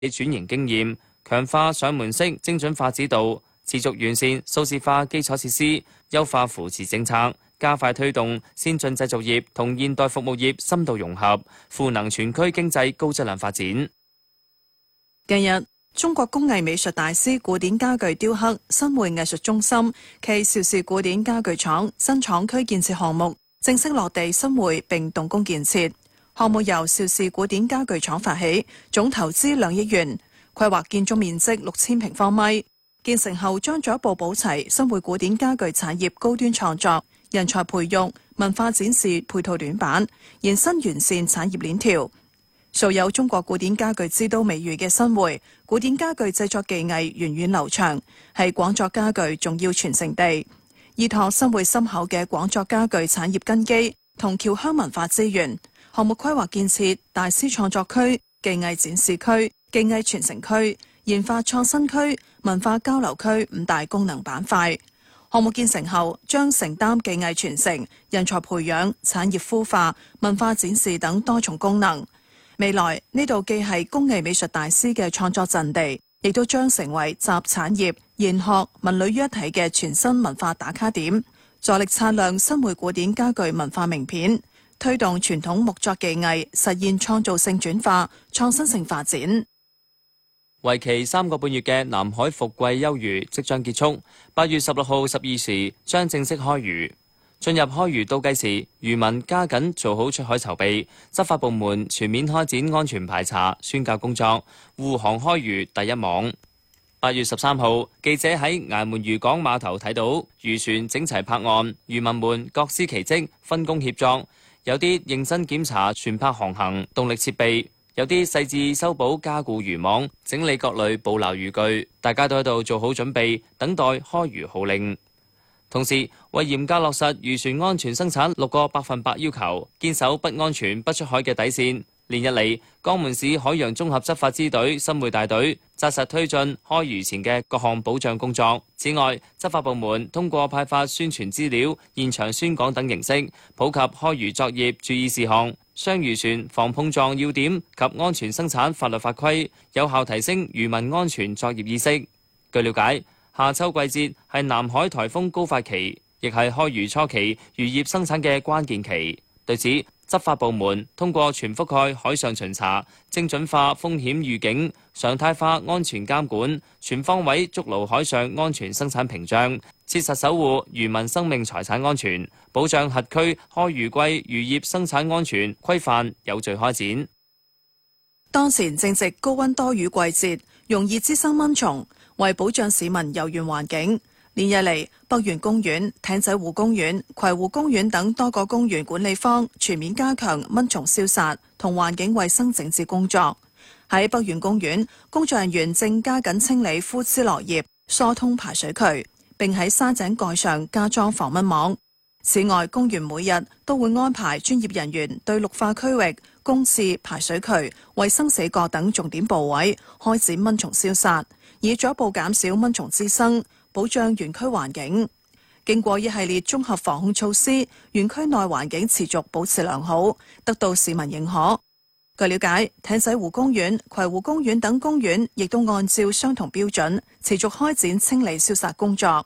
轉型經驗，強化上門式精準化指導，持續完善數字化基礎設施，優化扶持政策，加快推動先進製造業同現代服務業深度融合，賦能全區經濟高質量發展。 近日，中國工藝美術大師古典家具雕刻新會藝術中心暨邵氏古典家具廠新廠區建設項目正式落地新會並動工建設。項目由邵氏古典家具廠發起，總投資2億元，規劃建築面積6000平方米。建成後將進一步補齊新會古典家具產業高端創作、人才培育、文化展示配套短板，延伸完善產業鏈條。素有中國古典家具之都美譽嘅新會，古典家具製作技藝源遠流長，係廣作家具重要傳承地。依託新會深厚嘅廣作家具產業根基同僑鄉文化資源，項目規劃建設大師創作區、技藝展示區、技藝傳承區、研發創新區、文化交流區5大功能板塊。項目建成後，將承擔技藝傳承、人才培養、產業孵化、文化展示等多重功能。未來呢度既係工藝美術大師嘅創作陣地，亦都將成為集產業、研學、文旅於一體嘅全新文化打卡點，助力擦亮新會古典家具文化名片，推動傳統木作技藝實現創造性轉化、創新性發展。 為期3個半月嘅南海伏季休漁即將結束，8月16號12時將正式開漁。進入開漁倒計時，漁民加緊做好出海籌備，執法部門全面開展安全排查、宣教工作，護航開漁第一網。8月13號，記者喺崖門漁港碼頭睇到漁船整齊泊岸，漁民們各司其職，分工協作，有啲認真檢查船舶航行、動力設備，有啲細緻修補加固漁網，整理各類捕撈漁具，大家都喺度做好準備，等待開漁號令。同時，為嚴格落實漁船安全生產6個100%要求，堅守不安全不出海嘅底線。連日嚟，江門市海洋綜合執法支隊新會大隊紮實推進開漁前嘅各項保障工作。此外，執法部門通過派發宣傳資料、現場宣講等形式，普及開漁作業注意事項、雙漁船防碰撞要點及安全生產法律法規，有效提升漁民安全作業意識。據了解，夏秋季節係南海颱風高發期，亦係開漁初期漁業生產嘅關鍵期。對此，執法部門通過全覆蓋海上巡查、精準化風險預警、常態化安全監管，全方位築牢海上安全生產屏障，切實守護漁民生命財產安全，保障轄區開漁季漁業生產安全規範有序開展。 當前正值高溫多雨季節，容易滋生蚊蟲。為保障市民遊園環境，連日嚟，北園公園、艇仔湖公園、葵湖公園等多個公園管理方全面加強蚊蟲消殺同環境衛生整治工作。喺北園公園，工作人員正加緊清理枯枝落葉，疏通排水渠，並喺沙井蓋上加裝防蚊網。此外，公園每日都會安排專業人員對綠化區域、公廁、排水渠、衛生死角等重點部位開展蚊蟲消殺，以進一步減少蚊蟲滋生，保障園區環境。經過一系列綜合防控措施，園區內環境持續保持良好，得到市民認可。據了解，艇仔湖公園、葵湖公園等公園亦都按照相同標準，持續開展清理消殺工作。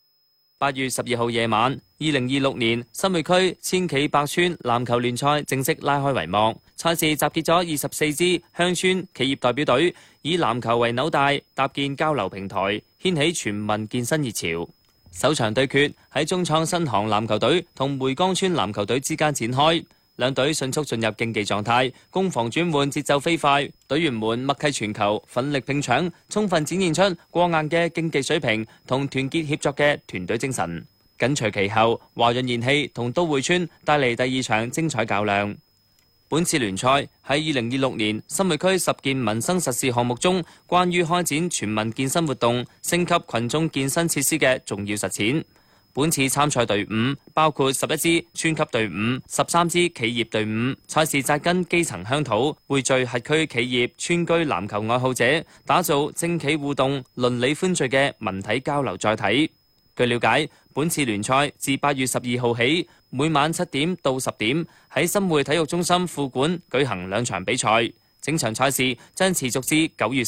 8月12號夜晚，2026年新會區千禧百村籃球聯賽正式拉開帷幕。賽事集結咗24支鄉村企業代表隊，以籃球為紐帶，搭建交流平台，掀起全民健身熱潮。首場對決喺中創新航籃球隊同梅崗村籃球隊之間展開，兩隊迅速進入競技狀態，攻防轉換節奏飛快，隊員們默契傳球，奮力拼搶，充分展現出過硬嘅競技水平同團結協作嘅團隊精神。緊隨其後，華潤燃氣同都會村帶嚟第二場精彩較量。本次聯賽喺2026年新會區10件民生實事項目中，關於開展全民健身活動、升級群眾健身設施嘅重要實踐。本次參賽隊伍包括11支村級隊伍、13支企業隊伍。賽事扎根基層鄉土，匯聚轄區企業、村居籃球愛好者，打造政企互動、鄰里歡聚嘅文體交流載體。據了解，本次聯賽自8月12號起，每晚7點到10點喺新會體育中心副館舉行2場比賽。 整場賽事將持續至9月